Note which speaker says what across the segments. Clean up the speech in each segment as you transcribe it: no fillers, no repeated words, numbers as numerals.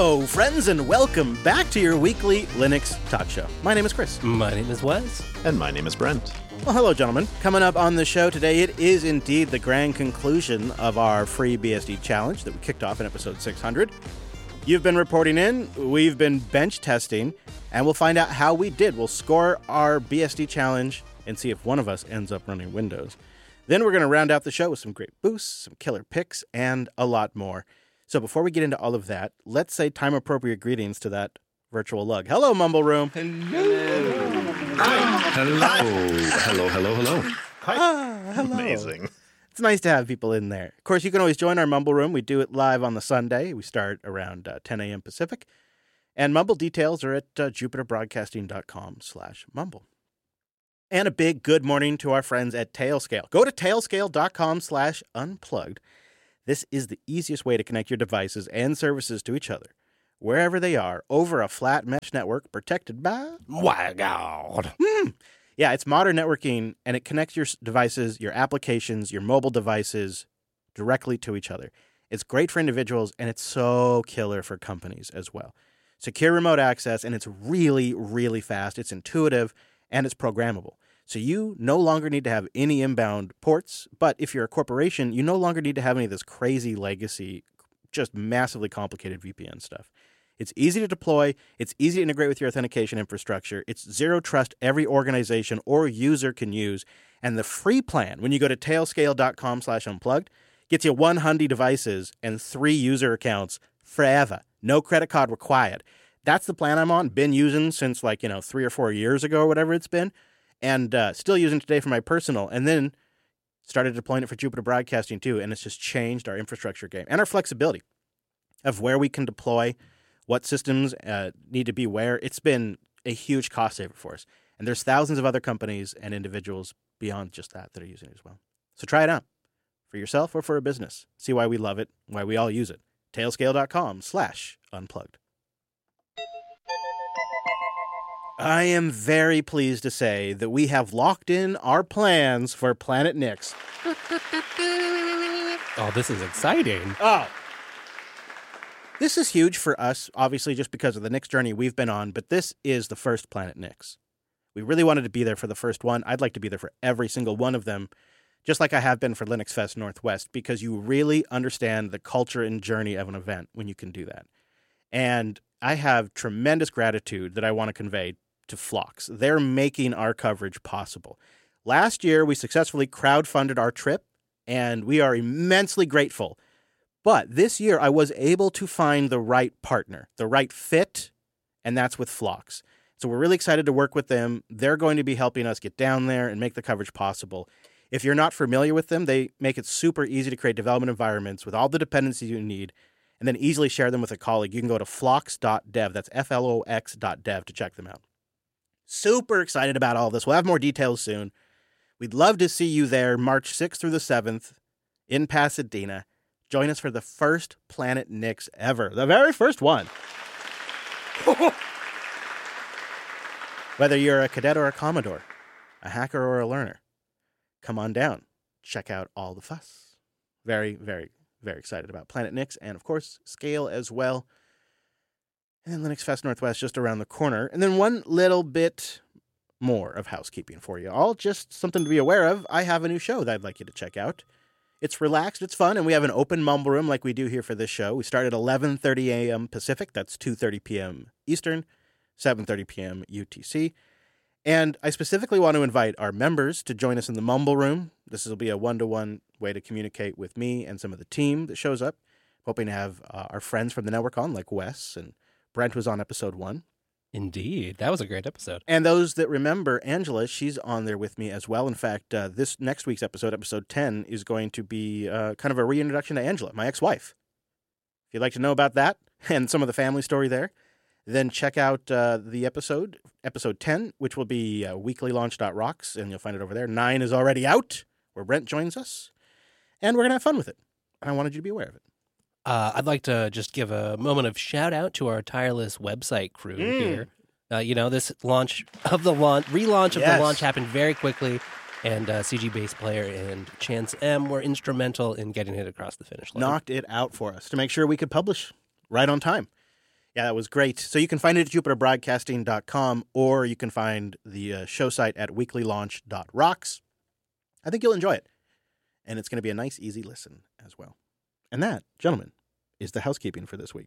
Speaker 1: Hello, friends, and welcome back to your weekly Linux Talk Show. My name is Chris.
Speaker 2: My name is Wes.
Speaker 3: And my name is Brent.
Speaker 1: Well, hello, gentlemen. Coming up on the show today, it is indeed the grand conclusion of our free BSD challenge that we kicked off in episode 600. You've been reporting in, we've been bench testing, and we'll find out how we did. We'll score our BSD challenge and see if one of us ends up running Windows. Then we're going to round out the show with some great boosts, some killer picks, and a lot more. So before we get into all of that, let's say time-appropriate greetings to that virtual lug. Hello, Mumble Room.
Speaker 3: Hello. Hello.
Speaker 1: Hi. Hello.
Speaker 3: Amazing.
Speaker 1: It's nice to have people in there. Of course, you can always join our Mumble Room. We do it live on the Sunday. We start around 10 a.m. Pacific. And Mumble details are at jupiterbroadcasting.com/mumble. And a big good morning to our friends at Tailscale. Go to tailscale.com/unplugged. This is the easiest way to connect your devices and services to each other, wherever they are, over a flat mesh network protected by...
Speaker 2: WireGuard.
Speaker 1: Yeah, it's modern networking, and it connects your devices, your applications, your mobile devices directly to each other. It's great for individuals, and it's so killer for companies as well. Secure remote access, and it's really, really fast. It's intuitive, and it's programmable. So you no longer need to have any inbound ports, but if you're a corporation, you no longer need to have any of this crazy legacy, just massively complicated VPN stuff. It's easy to deploy, it's easy to integrate with your authentication infrastructure, it's zero trust every organization or user can use, and the free plan, when you go to tailscale.com/unplugged, gets you 100 devices and 3 user accounts forever. No credit card required. That's the plan I'm on, been using since 3 or 4 years ago or whatever it's been. And still using today for my personal, and then started deploying it for Jupiter Broadcasting too, and it's just changed our infrastructure game and our flexibility of where we can deploy, what systems need to be where. It's been a huge cost saver for us. And there's thousands of other companies and individuals beyond just that are using it as well. So try it out for yourself or for a business. See why we love it, why we all use it. Tailscale.com/unplugged. I am very pleased to say that we have locked in our plans for Planet Nix.
Speaker 2: Oh, this is exciting.
Speaker 1: Oh. This is huge for us, obviously, just because of the Nix journey we've been on, but this is the first Planet Nix. We really wanted to be there for the first one. I'd like to be there for every single one of them, just like I have been for Linux Fest Northwest, because you really understand the culture and journey of an event when you can do that. And I have tremendous gratitude that I want to convey to Phlox. They're making our coverage possible. Last year, we successfully crowdfunded our trip, and we are immensely grateful. But this year, I was able to find the right partner, the right fit, and that's with Phlox. So we're really excited to work with them. They're going to be helping us get down there and make the coverage possible. If you're not familiar with them, they make it super easy to create development environments with all the dependencies you need, and then easily share them with a colleague. You can go to phlox.dev, that's FLOX.dev, to check them out. Super excited about all this. We'll have more details soon. We'd love to see you there March 6th through the 7th in Pasadena. Join us for the first Planet Nix ever. The very first one. Whether you're a cadet or a Commodore, a hacker or a learner, come on down. Check out all the fuss. Very, very, very excited about Planet Nix and, of course, Scale as well. And then Linux Fest Northwest just around the corner. And then one little bit more of housekeeping for you all. Just something to be aware of. I have a new show that I'd like you to check out. It's relaxed, it's fun, and we have an open Mumble Room like we do here for this show. We start at 11:30 a.m. Pacific. That's 2:30 p.m. Eastern, 7:30 p.m. UTC. And I specifically want to invite our members to join us in the Mumble Room. This will be a one-to-one way to communicate with me and some of the team that shows up. Hoping to have our friends from the network on, like Wes, and Brent was on episode 1.
Speaker 2: Indeed. That was a great episode.
Speaker 1: And those that remember Angela, she's on there with me as well. In fact, this next week's episode, episode 10, is going to be kind of a reintroduction to Angela, my ex-wife. If you'd like to know about that and some of the family story there, then check out the episode 10, which will be weeklylaunch.rocks, and you'll find it over there. 9 is already out, where Brent joins us, and we're going to have fun with it. And I wanted you to be aware of it.
Speaker 2: I'd like to just give a moment of shout out to our tireless website crew here. This relaunch of the launch happened very quickly, and CG Bass Player and Chance M were instrumental in getting it across the finish line.
Speaker 1: Knocked it out for us to make sure we could publish right on time. Yeah, that was great. So you can find it at jupiterbroadcasting.com, or you can find the show site at weeklylaunch.rocks. I think you'll enjoy it. And it's going to be a nice, easy listen as well. And that, gentlemen, is the housekeeping for this week.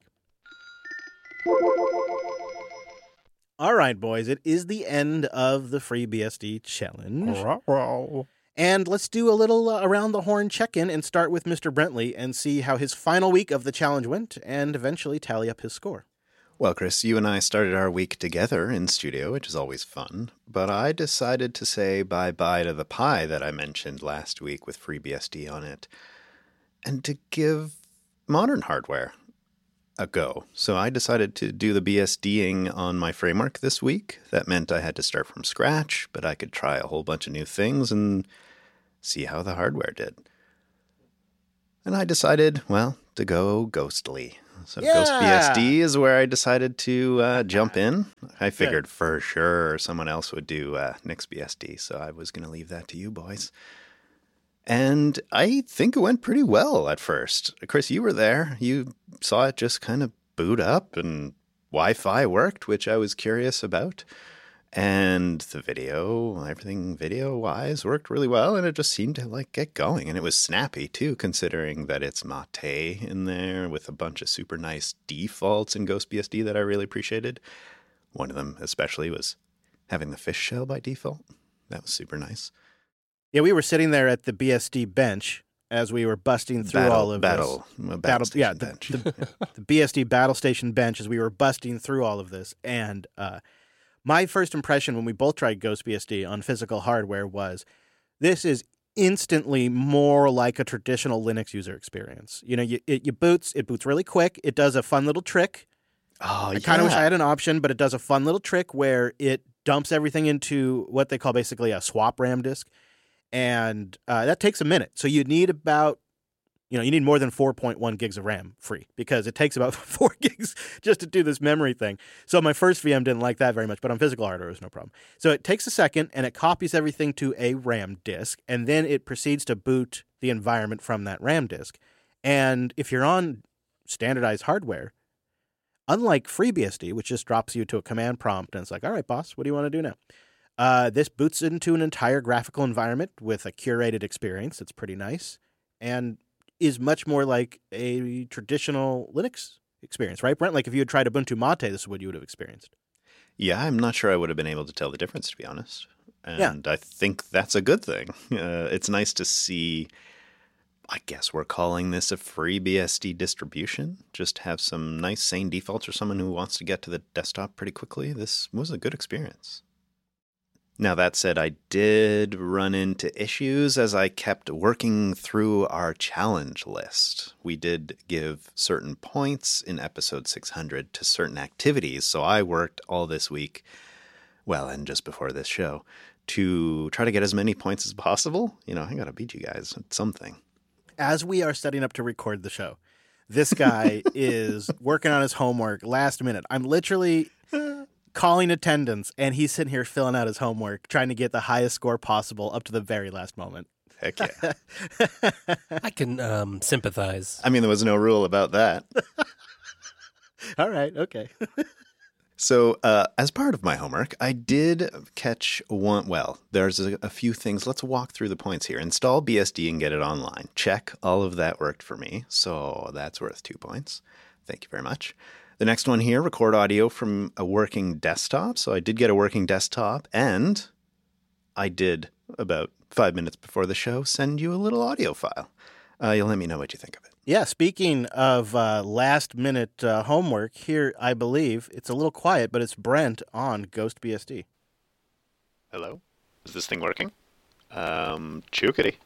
Speaker 1: All right, boys, it is the end of the FreeBSD challenge. And let's do a little around the horn check-in and start with Mr. Brentley and see how his final week of the challenge went and eventually tally up his score.
Speaker 3: Well, Chris, you and I started our week together in studio, which is always fun, but I decided to say bye-bye to the Pi that I mentioned last week with FreeBSD on it, and to give modern hardware a go. So I decided to do the BSDing on my framework this week. That meant I had to start from scratch, but I could try a whole bunch of new things and see how the hardware did. And I decided, well, to go ghostly. So
Speaker 1: Yeah.
Speaker 3: GhostBSD is where I decided to jump in. I figured for sure someone else would do NixBSD, so I was going to leave that to you boys. And I think it went pretty well at first. Chris, you were there. You saw it just kind of boot up and Wi-Fi worked, which I was curious about. And the video, everything video-wise worked really well, and it just seemed to get going. And it was snappy, too, considering that it's Mate in there with a bunch of super nice defaults in GhostBSD that I really appreciated. One of them especially was having the fish shell by default. That was super nice.
Speaker 1: Yeah, we were sitting there at the BSD bench as we were busting through all of this. The BSD Battle Station bench as we were busting through all of this. And my first impression when we both tried GhostBSD on physical hardware was this is instantly more like a traditional Linux user experience. You know, it boots really quick. It does a fun little trick.
Speaker 3: Oh,
Speaker 1: I kind of wish I had an option, but it does a fun little trick where it dumps everything into what they call basically a swap RAM disk. And that takes a minute. So you need about, you need more than 4.1 gigs of RAM free because it takes about 4 gigs just to do this memory thing. So my first VM didn't like that very much, but on physical hardware, it was no problem. So it takes a second and it copies everything to a RAM disk, and then it proceeds to boot the environment from that RAM disk. And if you're on standardized hardware, unlike FreeBSD, which just drops you to a command prompt and it's like, all right, boss, what do you want to do now? This boots into an entire graphical environment with a curated experience. It's pretty nice and is much more like a traditional Linux experience, right, Brent? Like if you had tried Ubuntu Mate, this is what you would have experienced.
Speaker 3: Yeah, I'm not sure I would have been able to tell the difference, to be honest. And I think that's a good thing. It's nice to see, I guess we're calling this a FreeBSD distribution. Just have some nice sane defaults for someone who wants to get to the desktop pretty quickly. This was a good experience. Now, that said, I did run into issues as I kept working through our challenge list. We did give certain points in episode 600 to certain activities, so I worked all this week, well, and just before this show, to try to get as many points as possible. I got to beat you guys at something.
Speaker 1: As we are setting up to record the show, this guy is working on his homework last minute. I'm literally calling attendance, and he's sitting here filling out his homework, trying to get the highest score possible up to the very last moment.
Speaker 3: Heck yeah.
Speaker 2: I can sympathize.
Speaker 3: I mean, there was no rule about that.
Speaker 1: All right, okay.
Speaker 3: So, as part of my homework, I did catch one. Well, there's a few things. Let's walk through the points here. Install BSD and get it online. Check. All of that worked for me. So that's worth 2 points. Thank you very much. The next one here, record audio from a working desktop. So I did get a working desktop, and I did, about 5 minutes before the show, send you a little audio file. You'll let me know what you think of it.
Speaker 1: Yeah, speaking of last-minute homework, here I believe it's a little quiet, but it's Brent on GhostBSD.
Speaker 3: Hello? Is this thing working? Chukity.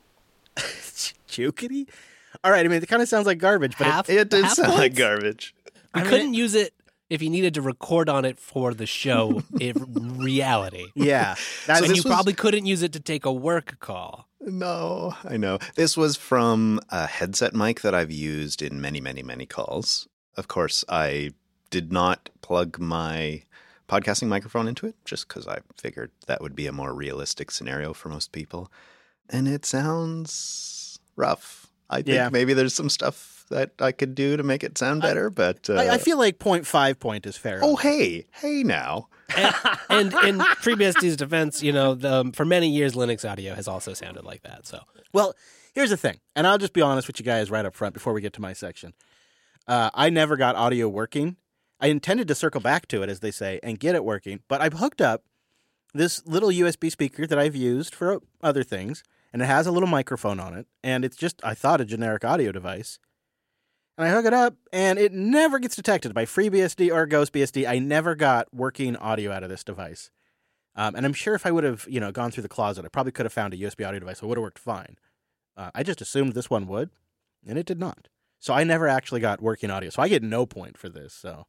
Speaker 1: Chukity? All right, I mean, it kind of sounds like garbage, but
Speaker 3: it did sound
Speaker 2: points?
Speaker 3: like garbage.
Speaker 2: You couldn't use it if you needed to record on it for the show in reality.
Speaker 1: Yeah.
Speaker 2: And you probably couldn't use it to take a work call.
Speaker 3: No, I know. This was from a headset mic that I've used in many, many, many calls. Of course, I did not plug my podcasting microphone into it just because I figured that would be a more realistic scenario for most people. And it sounds rough. I think maybe there's some stuff that I could do to make it sound better, but
Speaker 1: I feel like 0.5 point is fair.
Speaker 3: Oh, hey now.
Speaker 2: And in FreeBSD's defense, for many years, Linux audio has also sounded like that. So,
Speaker 1: well, here's the thing, and I'll just be honest with you guys right up front before we get to my section. I never got audio working. I intended to circle back to it, as they say, and get it working, but I've hooked up this little USB speaker that I've used for other things, and it has a little microphone on it, and it's just, I thought, a generic audio device. And I hook it up, and it never gets detected by FreeBSD or GhostBSD. I never got working audio out of this device. And I'm sure if I would have, gone through the closet, I probably could have found a USB audio device that would have worked fine. I just assumed this one would, and it did not. So I never actually got working audio. So I get no point for this, so...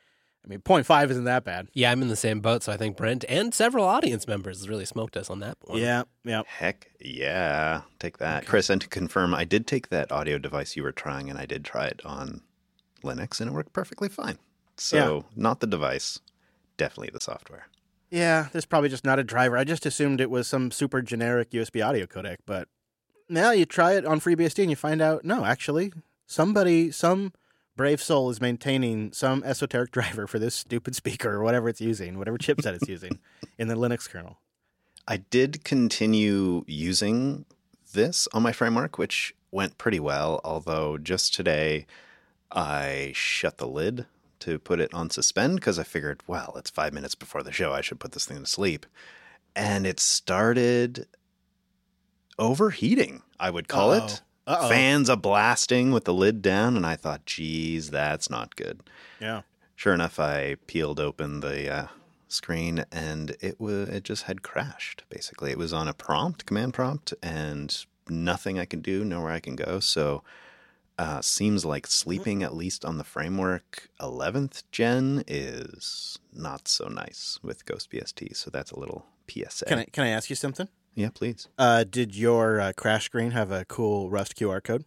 Speaker 1: 0.5 isn't that bad.
Speaker 2: Yeah, I'm in the same boat, so I think Brent and several audience members really smoked us on that one.
Speaker 1: Yeah.
Speaker 3: Heck yeah. Take that. Okay. Chris, and to confirm, I did take that audio device you were trying, and I did try it on Linux, and it worked perfectly fine. So, Not the device, definitely the software.
Speaker 1: Yeah, there's probably just not a driver. I just assumed it was some super generic USB audio codec, but now you try it on FreeBSD and you find out, no, actually, some brave soul is maintaining some esoteric driver for this stupid speaker or whatever it's using, whatever chipset it's using in the Linux kernel.
Speaker 3: I did continue using this on my framework, which went pretty well, although just today I shut the lid to put it on suspend because I figured, well, it's 5 minutes before the show. I should put this thing to sleep. And it started overheating, I would call it. Uh-oh. Fans a-blasting with the lid down, and I thought, geez, that's not good.
Speaker 1: Yeah.
Speaker 3: Sure enough, I peeled open the screen, and it just had crashed, basically. It was on a command prompt, and nothing I can do, nowhere I can go. So seems like sleeping, at least on the framework 11th gen, is not so nice with GhostBSD. So that's a little PSA.
Speaker 1: Can I ask you something?
Speaker 3: Yeah, please.
Speaker 1: Did your crash screen have a cool Rust QR code?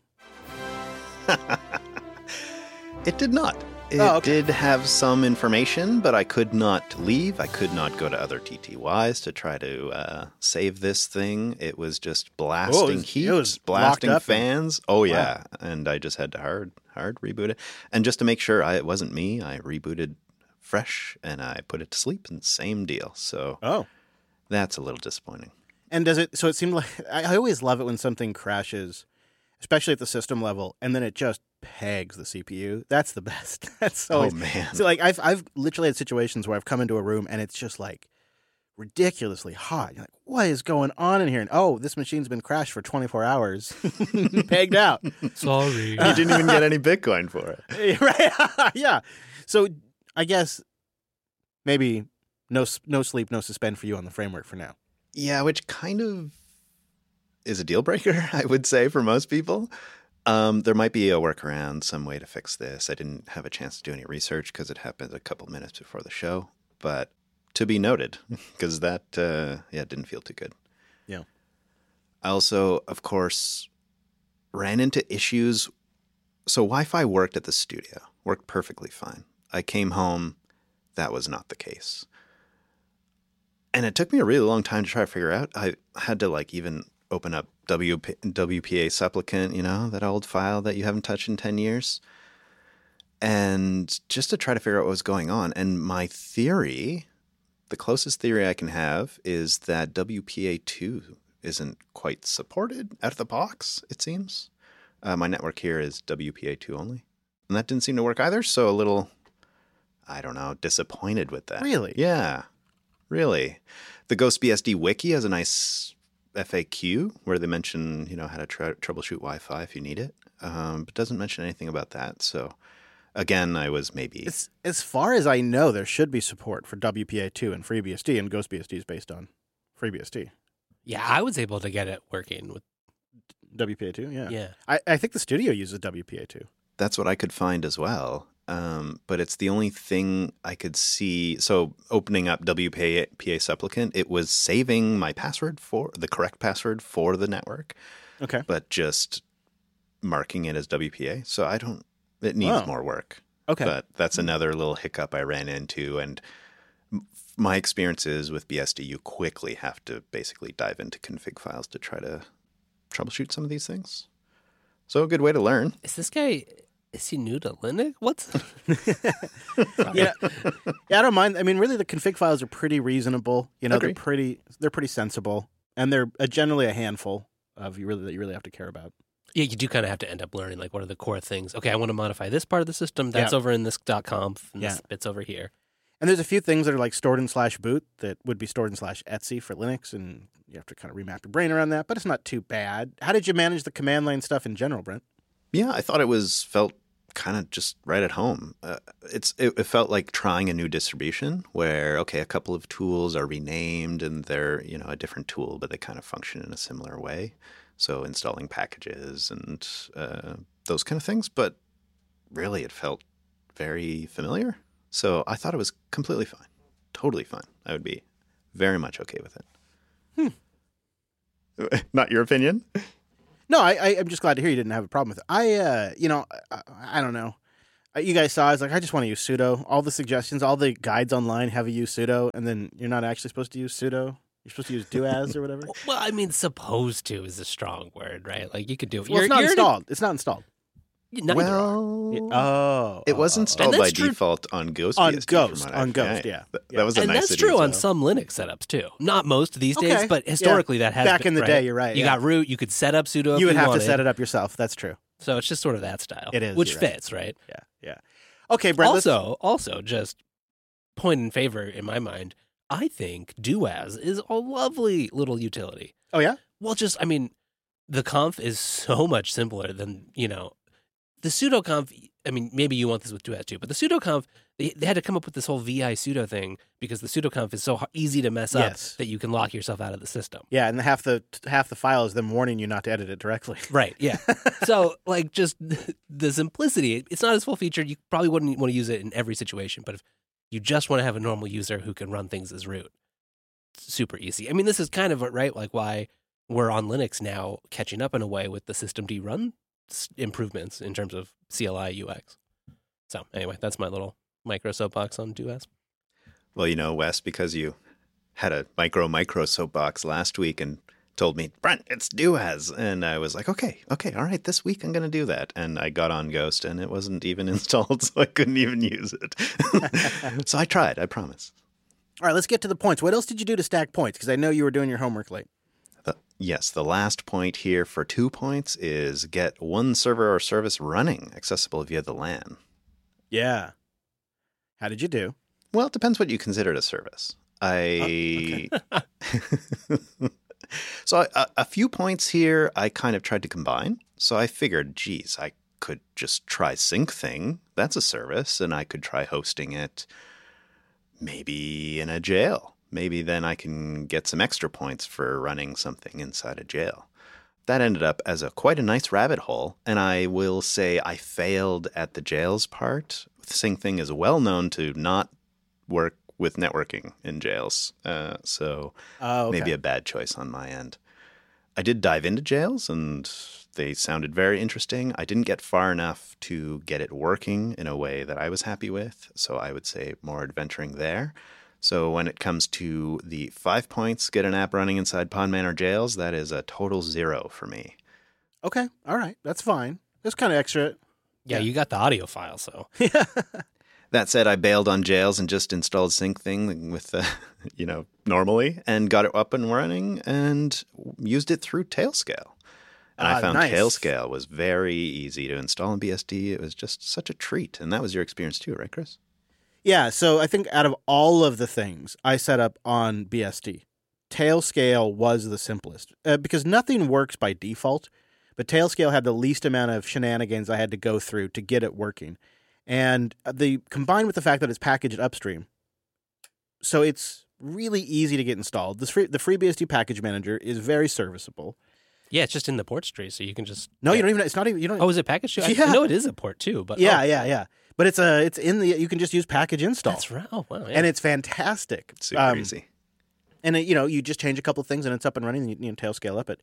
Speaker 3: It did not. It did have some information, but I could not leave. I could not go to other TTYs to try to save this thing. It was just blasting heat, blasting fans. Oh, yeah. Wow. And I just had to hard reboot it. And just to make sure it wasn't me, I rebooted fresh and I put it to sleep, and same deal. So that's a little disappointing.
Speaker 1: And so it seemed like, I always love it when something crashes, especially at the system level, and then it just pegs the CPU. That's the best. That's always,
Speaker 3: man.
Speaker 1: So like I've literally had situations where I've come into a room and it's just like ridiculously hot. You're like, what is going on in here? And this machine's been crashed for 24 hours. Pegged out.
Speaker 2: Sorry.
Speaker 3: You didn't even get any Bitcoin for
Speaker 1: it. Right. Yeah. So I guess maybe no sleep, no suspend for you on the framework for now.
Speaker 3: Yeah, which kind of is a deal breaker, I would say, for most people. There might be a workaround, some way to fix this. I didn't have a chance to do any research because it happened a couple minutes before the show. But to be noted, because that didn't feel too good.
Speaker 1: Yeah.
Speaker 3: I also, of course, ran into issues. So Wi-Fi worked at the studio, worked perfectly fine. I came home, that was not the case. And it took me a really long time to try to figure out. I had to even open up WPA supplicant, that old file that you haven't touched in 10 years. And just to try to figure out what was going on. And my theory, the closest theory I can have, is that WPA2 isn't quite supported out of the box, it seems. My network here is WPA2 only. And that didn't seem to work either. So a little, disappointed with that.
Speaker 1: Really?
Speaker 3: Yeah. Really. The GhostBSD wiki has a nice FAQ where they mention, how to troubleshoot Wi-Fi if you need it, but doesn't mention anything about that. So, again, I was maybe...
Speaker 1: As far as I know, there should be support for WPA2 and FreeBSD, and GhostBSD is based on FreeBSD.
Speaker 2: Yeah, I was able to get it working with
Speaker 1: WPA2, yeah.
Speaker 2: Yeah.
Speaker 1: I think the studio uses WPA2.
Speaker 3: That's what I could find as well. But it's the only thing I could see. So opening up WPA supplicant, it was saving my password for the correct password for the network.
Speaker 1: Okay.
Speaker 3: But just marking it as WPA. So it needs more work.
Speaker 1: Okay.
Speaker 3: But that's another little hiccup I ran into. And my experience is with BSD, you quickly have to basically dive into config files to try to troubleshoot some of these things. So a good way to learn.
Speaker 2: Is this guy Is he new to Linux? What's
Speaker 1: yeah, I don't mind. I mean, really, the config files are pretty reasonable. You know,
Speaker 3: Agreed.
Speaker 1: they're pretty sensible, and they're generally a handful that you really have to care about.
Speaker 2: Yeah, you do kind of have to end up learning, like, what are the core things? Okay, I want to modify this part of the system. That's over in this .conf, and this bit's over here.
Speaker 1: And there's a few things that are like stored in /boot that would be stored in /etc for Linux, and you have to kind of remap your brain around that, but it's not too bad. How did you manage the command line stuff in general, Brent?
Speaker 3: Yeah, I thought felt kind of just right at home. It felt like trying a new distribution where, okay, a couple of tools are renamed and they're, a different tool, but they kind of function in a similar way. So installing packages and those kind of things. But really, it felt very familiar. So I thought it was completely fine. Totally fine. I would be very much okay with it. Not your opinion?
Speaker 1: No, I'm just glad to hear you didn't have a problem with it. I don't know. You guys saw, I was like, I just want to use sudo. All the suggestions, all the guides online have you use sudo, and then you're not actually supposed to use sudo. You're supposed to use doas or whatever.
Speaker 2: Well, I mean, supposed to is a strong word, right? Like, you could do it.
Speaker 1: Well, it's not installed. It's not installed.
Speaker 2: It
Speaker 3: was installed by default on Ghost.
Speaker 1: On
Speaker 3: BSD
Speaker 1: Ghost, yeah.
Speaker 3: That was a
Speaker 2: and
Speaker 3: nice
Speaker 2: that's true
Speaker 3: well.
Speaker 2: on some Linux setups too. Not most these days, but historically that has
Speaker 1: back
Speaker 2: been,
Speaker 1: in the
Speaker 2: right?
Speaker 1: day. You're right.
Speaker 2: You got root. You could set up sudo.
Speaker 1: You would have
Speaker 2: wanted.
Speaker 1: to set it up yourself. That's true.
Speaker 2: So it's just sort of that style.
Speaker 1: It is,
Speaker 2: which
Speaker 1: right.
Speaker 2: fits, right?
Speaker 1: Yeah. Okay, Brent.
Speaker 2: Also, just point in favor in my mind. I think doas is a lovely little utility.
Speaker 1: Oh yeah.
Speaker 2: Well, the conf is so much simpler than the sudo conf. I mean, maybe you want this with doas too, but the sudo conf, they had to come up with this whole vi sudo thing because the sudo conf is so easy to mess up that you can lock yourself out of the system.
Speaker 1: Yeah, and half the file is them warning you not to edit it directly.
Speaker 2: Right. Yeah. So, like, just the simplicity. It's not as full featured. You probably wouldn't want to use it in every situation, but if you just want to have a normal user who can run things as root, it's super easy. I mean, this is kind of right, like why we're on Linux now, catching up in a way with the systemd run improvements in terms of CLI UX. So anyway, that's my little micro soapbox on doas.
Speaker 3: Well, Wes, because you had a micro soapbox last week and told me, Brent, it's doas. And I was like, okay, all right, this week I'm going to do that. And I got on Ghost and it wasn't even installed, so I couldn't even use it. So I tried, I promise.
Speaker 1: All right, let's get to the points. What else did you do to stack points? Because I know you were doing your homework late.
Speaker 3: Yes, the last point here for 2 points is get one server or service running, accessible via the LAN.
Speaker 1: Yeah. How did you do?
Speaker 3: Well, it depends what you consider a service. Okay. So a few points here I kind of tried to combine. So I figured, geez, I could just try SyncThing. That's a service, and I could try hosting it maybe in a jail. Maybe then I can get some extra points for running something inside a jail. That ended up as quite a nice rabbit hole, and I will say I failed at the jails part. SyncThing is well known to not work with networking in jails, so maybe a bad choice on my end. I did dive into jails, and they sounded very interesting. I didn't get far enough to get it working in a way that I was happy with, so I would say more adventuring there. So when it comes to the 5 points, get an app running inside Podman or jails, that is a total 0 for me.
Speaker 1: Okay. All right. That's fine. That's kind of extra.
Speaker 2: Yeah, you got the audio file, so.
Speaker 3: That said, I bailed on jails and just installed SyncThing with, normally and got it up and running and used it through Tailscale. And I found Tailscale was very easy to install in BSD. It was just such a treat. And that was your experience too, right, Chris?
Speaker 1: Yeah, so I think out of all of the things I set up on BSD, Tailscale was the simplest because nothing works by default, but Tailscale had the least amount of shenanigans I had to go through to get it working. And combined with the fact that it's packaged upstream, so it's really easy to get installed. The FreeBSD package manager is very serviceable.
Speaker 2: Yeah, it's just in the ports tree, so you can just...
Speaker 1: No, you don't even... It's not even... You don't.
Speaker 2: Oh, is it packaged too?
Speaker 1: Yeah.
Speaker 2: I know it is a port too, but...
Speaker 1: Yeah. But it's in the... You can just use package install.
Speaker 2: That's right. Oh, wow. Yeah.
Speaker 1: And it's fantastic.
Speaker 3: It's super easy.
Speaker 1: And, you just change a couple of things and it's up and running and you Tailscale up it.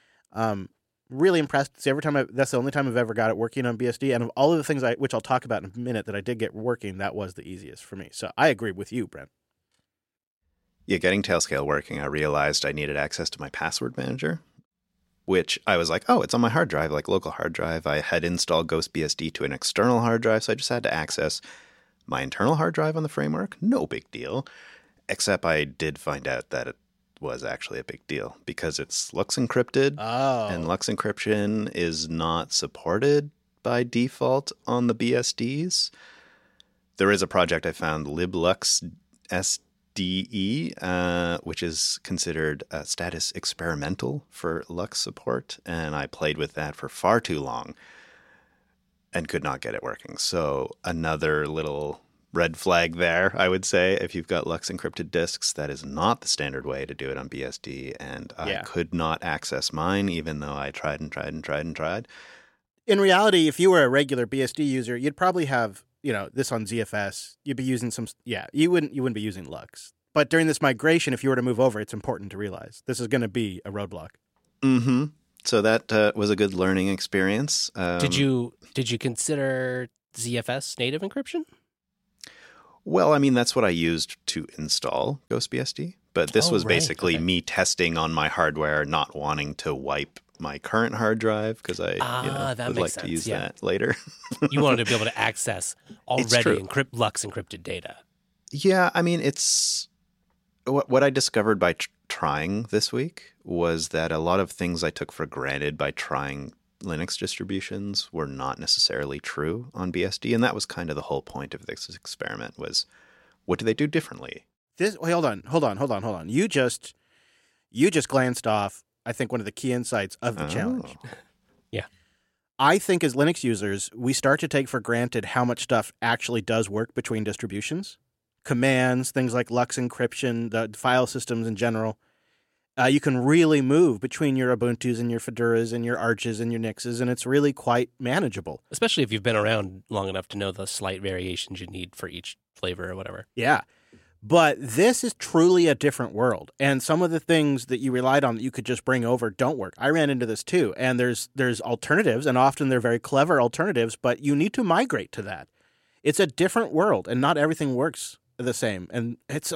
Speaker 1: Really impressed. See, that's the only time I've ever got it working on BSD. And of all of the things which I'll talk about in a minute that I did get working, that was the easiest for me. So I agree with you, Brent.
Speaker 3: Yeah, getting Tailscale working, I realized I needed access to my password manager. which I was like, oh, it's on my hard drive, like local hard drive. I had installed GhostBSD to an external hard drive, so I just had to access my internal hard drive on the framework. No big deal, except I did find out that it was actually a big deal because it's LUKS encrypted, and LUKS encryption is not supported by default on the BSDs. There is a project I found, LibLux SDE, which is considered status experimental for LUKS support, and I played with that for far too long and could not get it working. So another little red flag there, I would say. If you've got LUKS encrypted disks, that is not the standard way to do it on BSD, and I could not access mine even though I tried and tried and tried and tried.
Speaker 1: In reality, if you were a regular BSD user, you'd probably have, this on ZFS. You'd be using you wouldn't be using LUKS. But during this migration, if you were to move over, it's important to realize this is going to be a roadblock.
Speaker 3: Mm-hmm. So that was a good learning experience.
Speaker 2: Did you consider ZFS native encryption?
Speaker 3: Well, I mean, that's what I used to install GhostBSD. But this was basically me testing on my hardware, not wanting to wipe my current hard drive because I would like to use that later.
Speaker 2: You wanted to be able to access already LUKS encrypted data.
Speaker 3: Yeah, I mean, it's what I discovered by trying this week was that a lot of things I took for granted by trying Linux distributions were not necessarily true on BSD, and that was kind of the whole point of this experiment was, what do they do differently?
Speaker 1: Hold on. You just glanced off, I think, one of the key insights of the challenge.
Speaker 2: Yeah.
Speaker 1: I think as Linux users, we start to take for granted how much stuff actually does work between distributions. Commands, things like LUKS encryption, the file systems in general. You can really move between your Ubuntus and your Fedoras and your Arches and your Nixes, and it's really quite manageable.
Speaker 2: Especially if you've been around long enough to know the slight variations you need for each flavor or whatever.
Speaker 1: Yeah. But this is truly a different world, and some of the things that you relied on that you could just bring over don't work. I ran into this too, and there's alternatives, and often they're very clever alternatives, but you need to migrate to that. It's a different world, and not everything works the same. And it's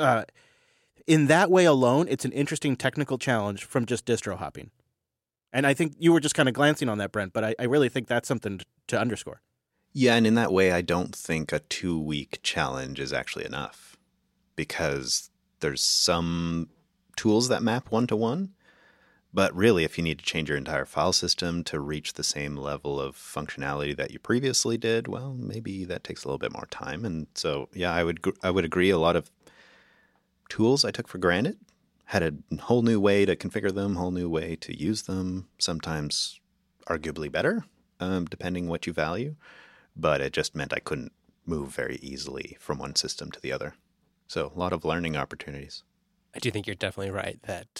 Speaker 1: in that way alone, it's an interesting technical challenge from just distro hopping. And I think you were just kind of glancing on that, Brent, but I really think that's something to underscore.
Speaker 3: Yeah, and in that way, I don't think a 2-week challenge is actually enough because there's some tools that map one-to-one. But really, if you need to change your entire file system to reach the same level of functionality that you previously did, well, maybe that takes a little bit more time. And so, yeah, I would agree. A lot of tools I took for granted had a whole new way to configure them, whole new way to use them, sometimes arguably better, depending what you value. But it just meant I couldn't move very easily from one system to the other. So a lot of learning opportunities.
Speaker 2: I do think you're definitely right that,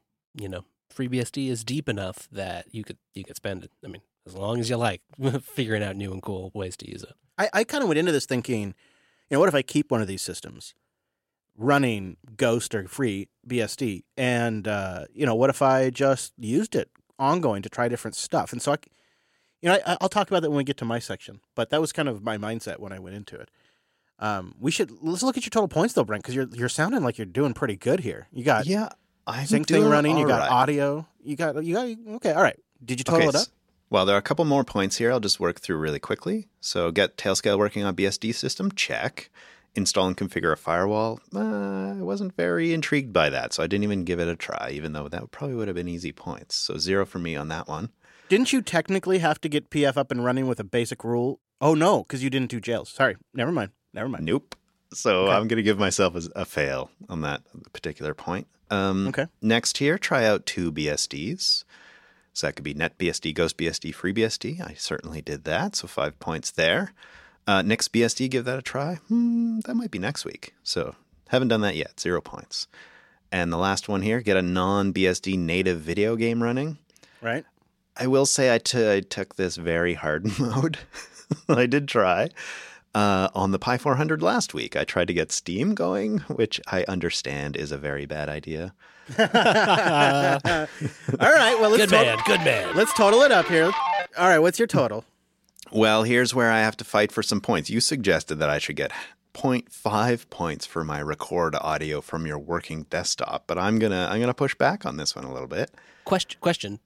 Speaker 2: FreeBSD is deep enough that you could spend it. I mean, as long as you like figuring out new and cool ways to use it.
Speaker 1: I kind of went into this thinking, what if I keep one of these systems running Ghost or FreeBSD, and what if I just used it ongoing to try different stuff? And so I'll talk about that when we get to my section. But that was kind of my mindset when I went into it. Let's look at your total points though, Brent, because you're sounding like you're doing pretty good here. You got sync thing running. You got audio. You got okay. All right. Did you total it up?
Speaker 3: Well, there are a couple more points here. I'll just work through really quickly. So get Tailscale working on BSD system. Check. Install and configure a firewall. I wasn't very intrigued by that, so I didn't even give it a try, even though that probably would have been easy points. So 0 for me on that one.
Speaker 1: Didn't you technically have to get PF up and running with a basic rule? Oh, no, because you didn't do jails. Sorry. Never mind.
Speaker 3: Nope. So okay. I'm going to give myself a fail on that particular point.
Speaker 1: Okay.
Speaker 3: Next here, try out 2 BSDs. So that could be NetBSD, GhostBSD, FreeBSD. I certainly did that, so 5 points there. NixBSD, give that a try. That might be next week. So haven't done that yet, 0 points. And the last one here, get a non-BSD native video game running.
Speaker 1: Right.
Speaker 3: I will say I took this very hard mode. I did try. On the Pi 400 last week, I tried to get Steam going, which I understand is a very bad idea.
Speaker 1: All right, well,
Speaker 2: good man.
Speaker 1: Let's total it up here. All right, what's your total?
Speaker 3: Well, here's where I have to fight for some points. You suggested that I should get 0.5 points for my record audio from your working desktop, but I'm gonna push back on this one a little bit.
Speaker 2: Question: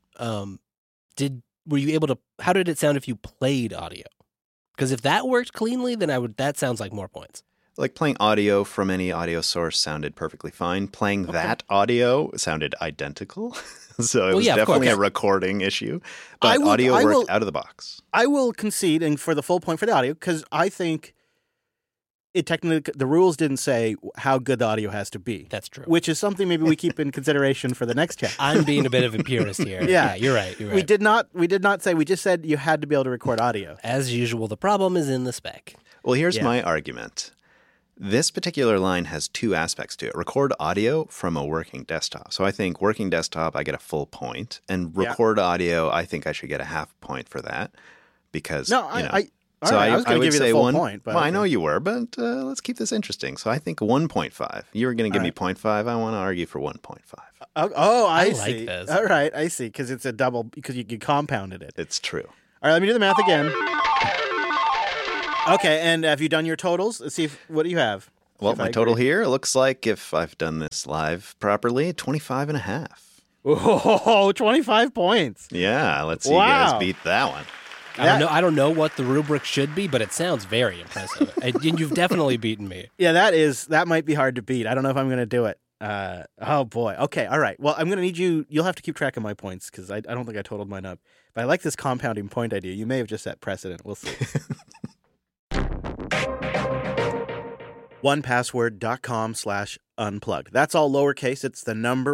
Speaker 2: were you able to? How did it sound if you played audio? Because if that worked cleanly, then that sounds like more points.
Speaker 3: Like playing audio from any audio source sounded perfectly fine. Playing that audio sounded identical. So it was definitely a recording issue. But audio worked out of the box.
Speaker 1: I will concede and for the full point for the audio because I think it technically the rules didn't say how good the audio has to be.
Speaker 2: That's true.
Speaker 1: Which is something maybe we keep in consideration for the next chapter.
Speaker 2: I'm being a bit of a purist here. Yeah, you're right.
Speaker 1: We did not say. We just said you had to be able to record audio.
Speaker 2: As usual, the problem is in the spec.
Speaker 3: Well, here's my argument. This particular line has two aspects to it. Record audio from a working desktop. So I think working desktop, I get a full point. And record audio, I think I should get a half point for that. Because,
Speaker 1: I was going to
Speaker 3: would
Speaker 1: give you the
Speaker 3: say
Speaker 1: full point. But
Speaker 3: I know you were, but let's keep this interesting. So I think 1.5. You were going to give me 0.5. I want to argue for 1.5.
Speaker 1: I see.
Speaker 2: Like this.
Speaker 1: All right, I see. Because it's a double, because you compounded it.
Speaker 3: It's true.
Speaker 1: All right, let me do the math again. Okay, and have you done your totals? Let's see what do you have?
Speaker 3: Well, my total here looks like, if I've done this live properly, 25.5.
Speaker 1: Oh, 25 points.
Speaker 3: Yeah, let's see you guys beat that one.
Speaker 2: I don't know what the rubric should be, but it sounds very impressive. And you've definitely beaten me.
Speaker 1: Yeah, that might be hard to beat. I don't know if I'm going to do it. Oh, boy. Okay, all right. Well, I'm going to need you'll have to keep track of my points because I don't think I totaled mine up. But I like this compounding point idea. You may have just set precedent. We'll see. 1password.com/unplugged. That's all lowercase. It's the number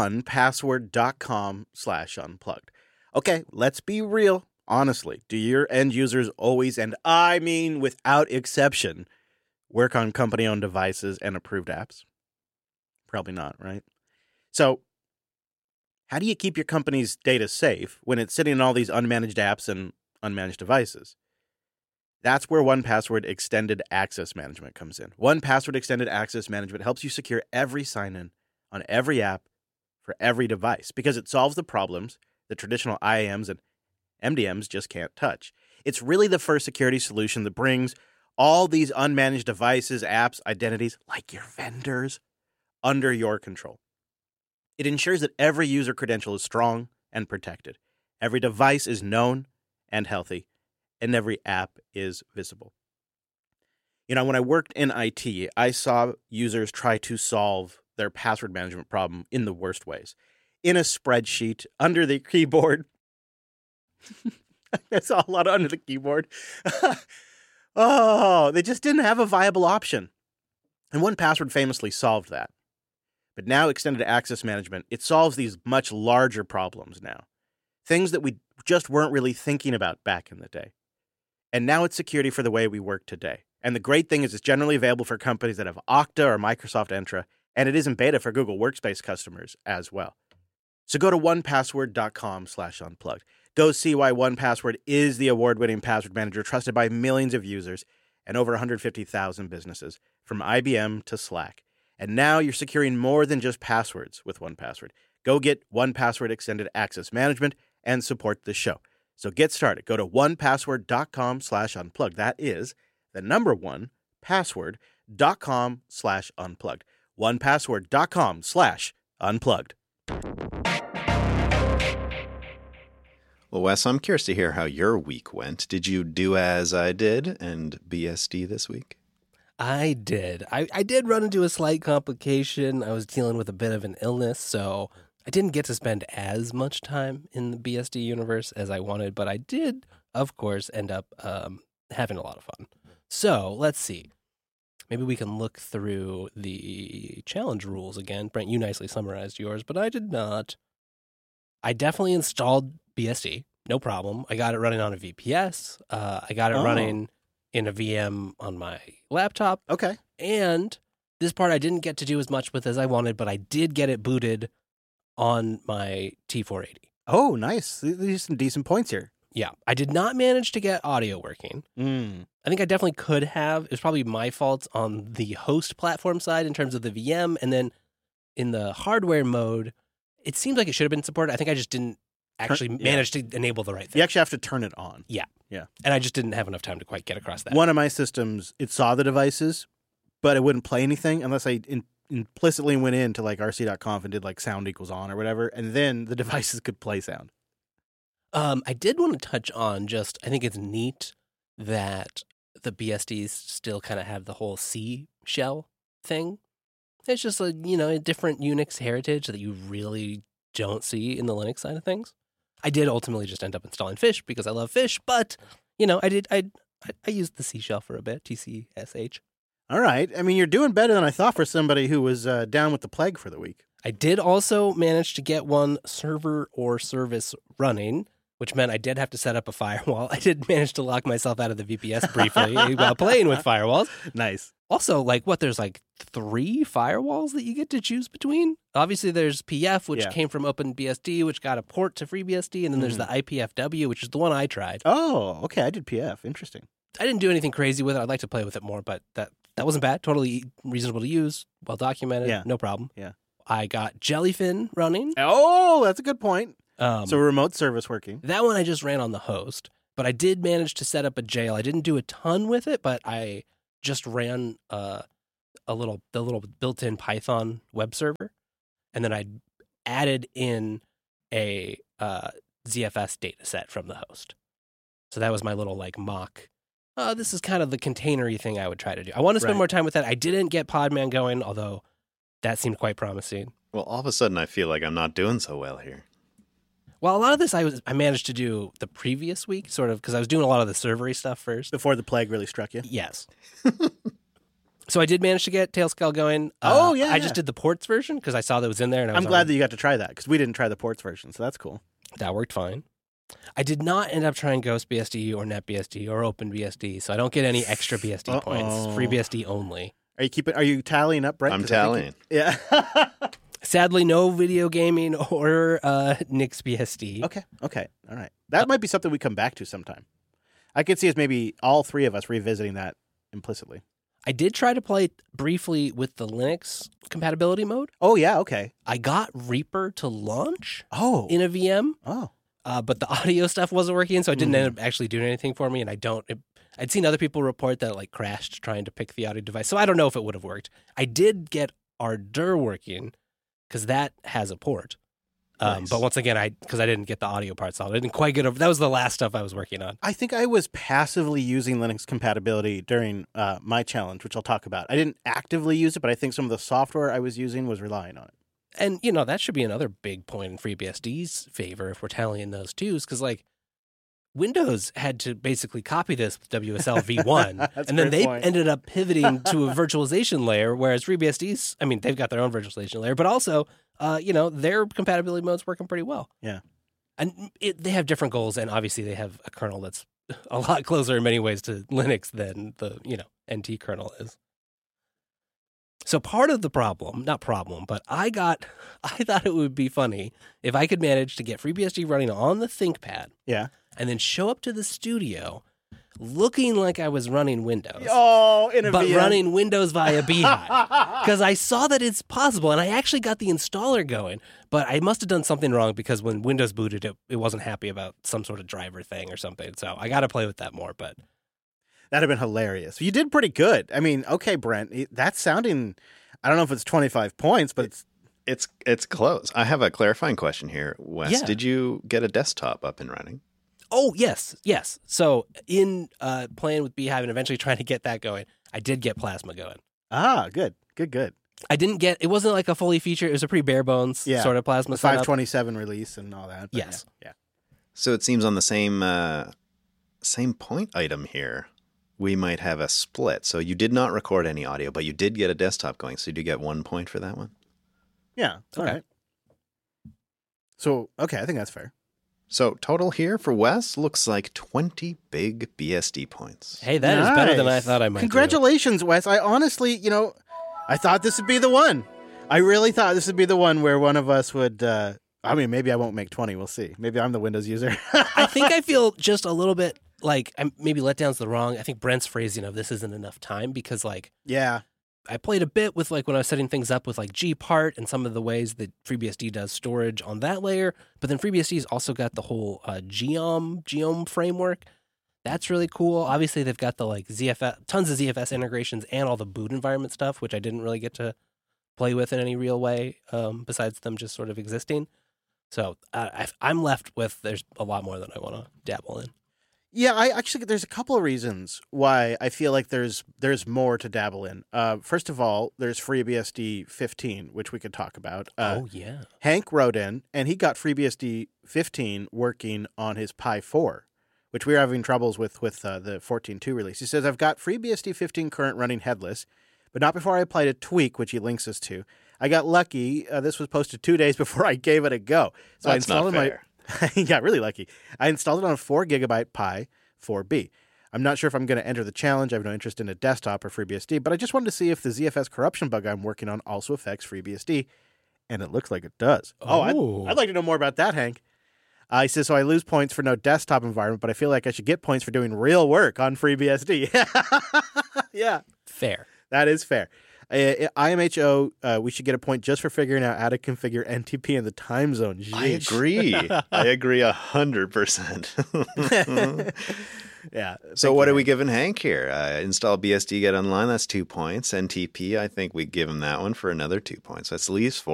Speaker 1: 1password.com/unplugged. Okay, let's be real. Honestly, do your end users always, and I mean without exception, work on company-owned devices and approved apps? Probably not, right? So, how do you keep your company's data safe when it's sitting in all these unmanaged apps and unmanaged devices? That's where 1Password Extended Access Management comes in. 1Password Extended Access Management helps you secure every sign-in on every app for every device because it solves the problems that traditional IAMs and MDMs just can't touch. It's really the first security solution that brings all these unmanaged devices, apps, identities, like your vendors, under your control. It ensures that every user credential is strong and protected. Every device is known and healthy, and every app is visible. When I worked in IT, I saw users try to solve their password management problem in the worst ways. In a spreadsheet, under the keyboard. I saw a lot under the keyboard. They just didn't have a viable option. And 1Password famously solved that. But now Extended Access Management, it solves these much larger problems now. Things that we just weren't really thinking about back in the day. And now it's security for the way we work today. And the great thing is it's generally available for companies that have Okta or Microsoft Entra, and it is in beta for Google Workspace customers as well. So go to 1password.com/unplugged. Go see why 1Password is the award-winning password manager trusted by millions of users and over 150,000 businesses, from IBM to Slack. And now you're securing more than just passwords with 1Password. Go get 1Password Extended Access Management and support the show. So get started. Go to 1password.com/unplugged. That is the number 1password.com/unplugged. 1password.com/unplugged.
Speaker 3: Well, Wes, I'm curious to hear how your week went. Did you do as I did and BSD this week?
Speaker 2: I did. I did run into a slight complication. I was dealing with a bit of an illness, so I didn't get to spend as much time in the BSD universe as I wanted, but I did, of course, end up having a lot of fun. So let's see. Maybe we can look through the challenge rules again. Brent, you nicely summarized yours, but I did not. I definitely installed BSD, no problem. I got it running on a VPS. I got it running in a VM on my laptop.
Speaker 1: Okay.
Speaker 2: And this part I didn't get to do as much with as I wanted, but I did get it booted on my T480.
Speaker 1: Oh, nice. These are some decent points here.
Speaker 2: Yeah. I did not manage to get audio working. I think I definitely could have. It was probably my fault on the host platform side in terms of the VM. And then in the hardware mode, it seems like it should have been supported. I think I just didn't actually manage to enable the right thing.
Speaker 1: You actually have to turn it on.
Speaker 2: Yeah.
Speaker 1: Yeah.
Speaker 2: And I just didn't have enough time to quite get across that.
Speaker 1: One of my systems, it saw the devices, but it wouldn't play anything unless I implicitly went into like rc.conf and did like sound equals on or whatever, and then the devices could play sound.
Speaker 2: I did want to touch on I think it's neat that the BSDs still kind of have the whole C shell thing. It's just a different Unix heritage that you really don't see in the Linux side of things. I did ultimately just end up installing Fish because I love Fish, but I used the C shell for a bit, TCSH.
Speaker 1: All right. I mean, you're doing better than I thought for somebody who was down with the plague for the week.
Speaker 2: I did also manage to get one server or service running, which meant I did have to set up a firewall. I did manage to lock myself out of the VPS briefly while playing with firewalls.
Speaker 1: Nice.
Speaker 2: Also, there's 3 firewalls that you get to choose between. Obviously, there's PF, which came from OpenBSD, which got a port to FreeBSD, and then there's the IPFW, which is the one I tried.
Speaker 1: Oh, okay. I did PF. Interesting.
Speaker 2: I didn't do anything crazy with it. I'd like to play with it more, but that wasn't bad. Totally reasonable to use, well documented, no problem.
Speaker 1: Yeah.
Speaker 2: I got Jellyfin running.
Speaker 1: Oh, that's a good point. So remote service working.
Speaker 2: That one I just ran on the host, but I did manage to set up a jail. I didn't do a ton with it, but I just ran the little built-in Python web server, and then I added in a ZFS data set from the host. So that was my little mock. This is kind of the containery thing I would try to do. I want to spend more time with that. I didn't get Podman going, although that seemed quite promising.
Speaker 3: Well, all of a sudden I feel like I'm not doing so well here.
Speaker 2: Well, a lot of this I managed to do the previous week, sort of, because I was doing a lot of the servery stuff first.
Speaker 1: Before the plague really struck you?
Speaker 2: Yes. So I did manage to get Tailscale going. I just did the ports version because I saw that was in there. And
Speaker 1: I'm glad that you got to try that because we didn't try the ports version, so that's cool.
Speaker 2: That worked fine. I did not end up trying GhostBSD or NetBSD or OpenBSD, so I don't get any extra BSD points. FreeBSD only. Are you
Speaker 1: tallying up, Brett?
Speaker 3: I'm tallying.
Speaker 1: Yeah.
Speaker 2: Sadly, no video gaming or NixBSD.
Speaker 1: Okay. All right. That might be something we come back to sometime. I could see us maybe all 3 of us revisiting that implicitly.
Speaker 2: I did try to play briefly with the Linux compatibility mode.
Speaker 1: Oh, yeah. Okay.
Speaker 2: I got Reaper to launch
Speaker 1: in
Speaker 2: a VM.
Speaker 1: Oh.
Speaker 2: But the audio stuff wasn't working, so it didn't end up actually doing anything for me, and I'd seen other people report that it crashed trying to pick the audio device, so I don't know if it would have worked. I did get Ardour working, because that has a port.
Speaker 3: Nice.
Speaker 2: But once again, because I didn't get the audio part solved, I didn't quite get over. That was the last stuff I was working on.
Speaker 1: I think I was passively using Linux compatibility during my challenge, which I'll talk about. I didn't actively use it, but I think some of the software I was using was relying on it.
Speaker 2: And, that should be another big point in FreeBSD's favor if we're tallying those twos, because, Windows had to basically copy this with WSL v1, and then they ended up pivoting to a virtualization layer, whereas FreeBSD's, they've got their own virtualization layer, but also, their compatibility mode's working pretty well.
Speaker 1: Yeah.
Speaker 2: And they have different goals, and obviously they have a kernel that's a lot closer in many ways to Linux than the, NT kernel is. So part of the but I thought it would be funny if I could manage to get FreeBSD running on the ThinkPad.
Speaker 1: Yeah.
Speaker 2: And then show up to the studio looking like I was running Windows.
Speaker 1: Oh, in a
Speaker 2: But
Speaker 1: VM.
Speaker 2: running Windows via Beehive. Because I saw that it's possible, and I actually got the installer going, but I must have done something wrong because when Windows booted, it wasn't happy about some sort of driver thing or something. So I got to play with that more, but...
Speaker 1: That'd have been hilarious. You did pretty good. Okay, Brent, that's sounding... I don't know if it's 25 points, but
Speaker 3: it's close. I have a clarifying question here, Wes.
Speaker 2: Yeah.
Speaker 3: Did you get a desktop up and running?
Speaker 2: Oh, yes. So in playing with Beehive and eventually trying to get that going, I did get Plasma going.
Speaker 1: Ah, good.
Speaker 2: I didn't get... It wasn't like a fully featured... It was a pretty bare bones sort of Plasma
Speaker 1: the 527 release and all that.
Speaker 2: Yes.
Speaker 1: Yeah.
Speaker 3: So it seems on the same point item here, we might have a split. So you did not record any audio, but you did get a desktop going. So you do get 1 point for that one?
Speaker 1: Yeah. All right. So, okay, I think that's fair.
Speaker 3: So total here for Wes looks like 20 big BSD points.
Speaker 2: Hey, that is better than I thought I might.
Speaker 1: Congratulations, Wes. I honestly, I thought this would be the one. I really thought this would be the one where one of us would... maybe I won't make 20. We'll see. Maybe I'm the Windows user.
Speaker 2: I think I feel just a little bit like maybe letdown's the wrong. I think Brent's phrasing of this isn't enough time because
Speaker 1: yeah,
Speaker 2: I played a bit with when I was setting things up with Gpart and some of the ways that FreeBSD does storage on that layer. But then FreeBSD's also got the whole Geom framework. That's really cool. Obviously, they've got the ZFS, tons of ZFS integrations and all the boot environment stuff, which I didn't really get to play with in any real way besides them just sort of existing. So I'm left with there's a lot more that I want to dabble in.
Speaker 1: Yeah, I actually there's a couple of reasons why I feel like there's more to dabble in. First of all, there's FreeBSD 15, which we could talk about.
Speaker 2: Oh yeah,
Speaker 1: Hank wrote in, and he got FreeBSD 15 working on his Pi 4, which we were having troubles with the 14.2 release. He says, "I've got FreeBSD 15 current running headless, but not before I applied a tweak, which he links us to. I got lucky. This was posted 2 days before I gave it a go. So
Speaker 3: That's
Speaker 1: I installed
Speaker 3: not fair.
Speaker 1: I got really lucky. I installed it on a 4 gigabyte Pi 4B. I'm not sure if I'm going to enter the challenge. I have no interest in a desktop or FreeBSD, but I just wanted to see if the ZFS corruption bug I'm working on also affects FreeBSD, and it looks like it does."
Speaker 2: Oh.
Speaker 1: I'd like to know more about that, Hank. He says, "So I lose points for no desktop environment, but I feel like I should get points for doing real work on FreeBSD." Yeah,
Speaker 2: fair.
Speaker 1: that is fair. IMHO, we should get a point just for figuring out how to configure NTP in the time zone. Jeez.
Speaker 3: I agree 100%.
Speaker 1: Yeah.
Speaker 3: So what are we giving Hank here? Install BSD, get online. That's 2 points. NTP, I think we give him that one for another 2 points. That's at least 4.